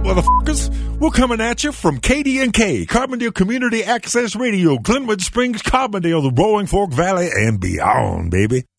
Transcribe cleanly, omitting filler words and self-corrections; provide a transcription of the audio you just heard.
motherfuckers. We're coming at you from KDNK, Carbondale Community Access Radio, Glenwood Springs, Carbondale, the Roaring Fork Valley, and beyond, baby.